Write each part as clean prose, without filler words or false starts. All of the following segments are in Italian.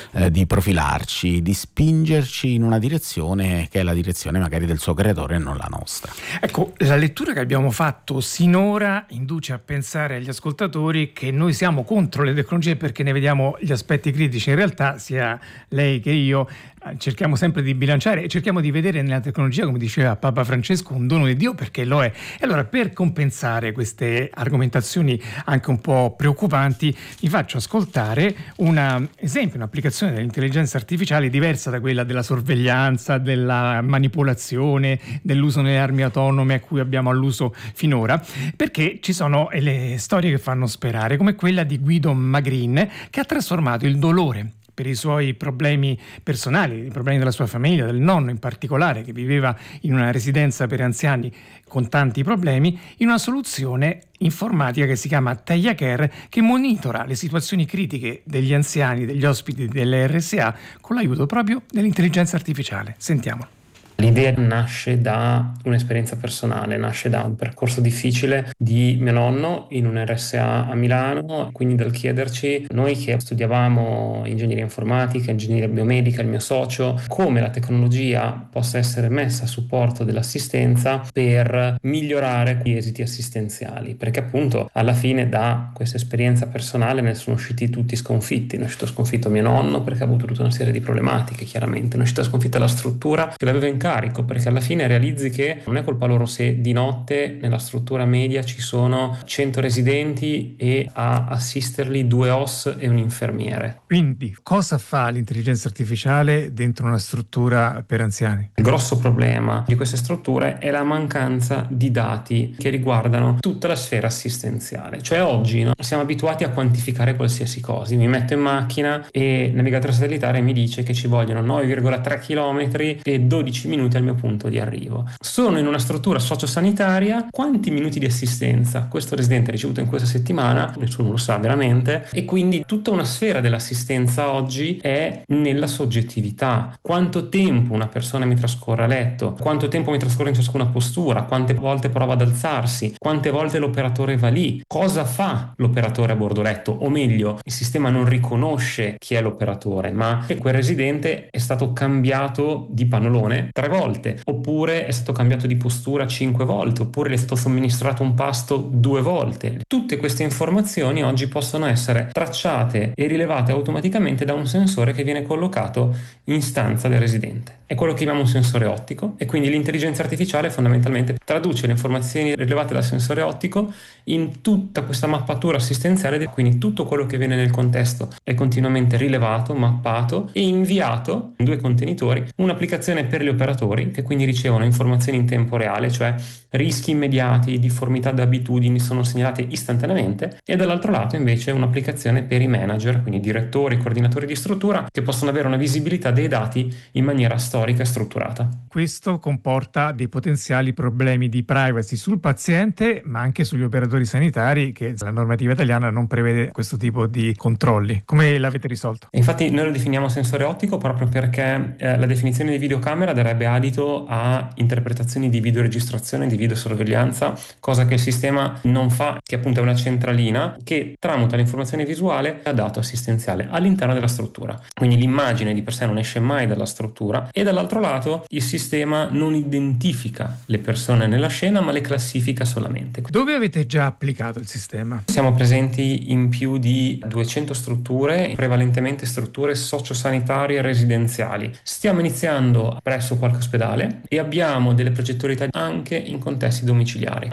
di profilarci, di spingerci in una direzione che è la direzione magari del suo creatore e non la nostra. Ecco, la lettura che abbiamo fatto sinora induce a pensare agli ascoltatori che noi siamo contro le tecnologie perché ne vediamo gli aspetti critici. In realtà sia lei che io cerchiamo sempre di bilanciare e cerchiamo di vedere nella tecnologia, come diceva Papa Francesco, un dono di Dio, perché lo è. E allora, per compensare queste argomentazioni anche un po' preoccupanti, vi faccio ascoltare un esempio, un'applicazione dell'intelligenza artificiale diversa da quella della sorveglianza, della manipolazione, dell'uso nelle armi autonome a cui abbiamo alluso finora, perché ci sono le storie che fanno sperare, come quella di Guido Magrin, che ha trasformato il dolore per i suoi problemi personali, i problemi della sua famiglia, del nonno in particolare, che viveva in una residenza per anziani con tanti problemi, in una soluzione informatica che si chiama Teia Care, che monitora le situazioni critiche degli anziani, degli ospiti delle RSA, con l'aiuto proprio dell'intelligenza artificiale. Sentiamo. L'idea nasce da un'esperienza personale, nasce da un percorso difficile di mio nonno in un RSA a Milano, quindi dal chiederci, noi che studiavamo ingegneria informatica, ingegneria biomedica, il mio socio, come la tecnologia possa essere messa a supporto dell'assistenza per migliorare gli esiti assistenziali, perché appunto alla fine da questa esperienza personale ne sono usciti tutti sconfitti. Ne è uscito sconfitto mio nonno perché ha avuto tutta una serie di problematiche, chiaramente, ne è uscita sconfitta la struttura che l'aveva in carico, perché alla fine realizzi che non è colpa loro se di notte nella struttura media ci sono 100 residenti e a assisterli 2 OS e un infermiere. Quindi cosa fa l'intelligenza artificiale dentro una struttura per anziani? Il grosso problema di queste strutture è la mancanza di dati che riguardano tutta la sfera assistenziale. Cioè oggi siamo abituati a quantificare qualsiasi cosa. Mi metto in macchina e il navigatore satellitare mi dice che ci vogliono 9,3 km e 12 minuti al mio punto di arrivo. Sono in una struttura sociosanitaria, quanti minuti di assistenza questo residente ha ricevuto in questa settimana? Nessuno lo sa veramente, e quindi tutta una sfera dell'assistenza oggi è nella soggettività. Quanto tempo una persona mi trascorre a letto, quanto tempo mi trascorre in ciascuna postura, quante volte prova ad alzarsi, quante volte l'operatore va lì, cosa fa l'operatore a bordo letto, o meglio, il sistema non riconosce chi è l'operatore, ma che quel residente è stato cambiato di pannolone 3 volte, oppure è stato cambiato di postura 5 volte, oppure gli è stato somministrato un pasto 2 volte. Tutte queste informazioni oggi possono essere tracciate e rilevate automaticamente da un sensore che viene collocato in stanza del residente. È quello che chiamiamo un sensore ottico, e quindi l'intelligenza artificiale fondamentalmente traduce le informazioni rilevate dal sensore ottico in tutta questa mappatura assistenziale, quindi tutto quello che viene nel contesto è continuamente rilevato, mappato e inviato in 2 contenitori, un'applicazione per gli operatori che quindi ricevono informazioni in tempo reale, cioè rischi immediati, difformità da abitudini sono segnalate istantaneamente, e dall'altro lato invece un'applicazione per i manager, quindi direttori, coordinatori di struttura, che possono avere una visibilità dei dati in maniera storica e strutturata. Questo comporta dei potenziali problemi di privacy sul paziente, ma anche sugli operatori sanitari, che la normativa italiana non prevede questo tipo di controlli. Come l'avete risolto? Infatti noi lo definiamo sensore ottico proprio perché la definizione di videocamera darebbe adito a interpretazioni di videoregistrazione, di videosorveglianza, cosa che il sistema non fa, che appunto è una centralina che tramuta l'informazione visuale a dato assistenziale all'interno della struttura. Quindi l'immagine di per sé non esce mai dalla struttura, e dall'altro lato il sistema non identifica le persone nella scena, ma le classifica solamente. Dove avete già applicato il sistema? Siamo presenti in più di 200 strutture, prevalentemente strutture sociosanitarie e residenziali. Stiamo iniziando presso qualche ospedale e abbiamo delle progettualità anche in contesti domiciliari.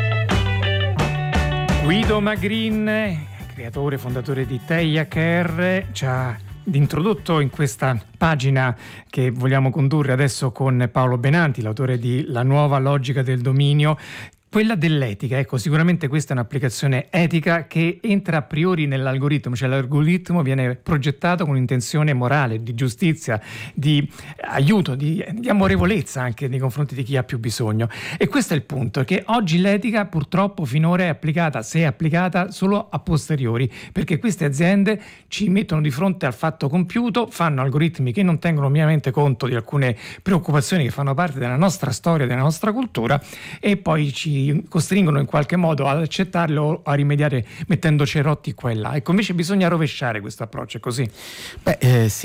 Guido Magrin, creatore e fondatore di Teia Care, ci ha introdotto in questa pagina che vogliamo condurre adesso con Paolo Benanti, l'autore di La nuova logica del dominio, quella dell'etica. Ecco, sicuramente questa è un'applicazione etica che entra a priori nell'algoritmo, cioè l'algoritmo viene progettato con intenzione morale, di giustizia, di aiuto, di amorevolezza anche nei confronti di chi ha più bisogno. E questo è il punto, che oggi l'etica purtroppo finora è applicata, se è applicata, solo a posteriori, perché queste aziende ci mettono di fronte al fatto compiuto, fanno algoritmi che non tengono minimamente conto di alcune preoccupazioni che fanno parte della nostra storia, della nostra cultura, e poi ci costringono in qualche modo ad accettarlo o a rimediare mettendo cerotti qua e là. Ecco, invece bisogna rovesciare questo approccio, è così? Sì,